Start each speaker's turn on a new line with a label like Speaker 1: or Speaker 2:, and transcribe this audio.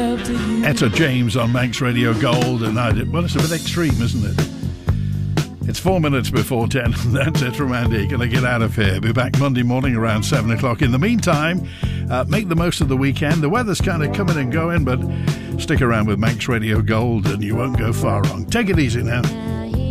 Speaker 1: Etta James on Manx Radio Gold, and well, it's a bit extreme, isn't it? It's 4 minutes before 10. That's it from Andy. Gonna get out of here. Be back Monday morning around 7 o'clock. In the meantime, make the most of the weekend. The weather's kind of coming and going, but stick around with Manx Radio Gold and you won't go far wrong. Take it easy now.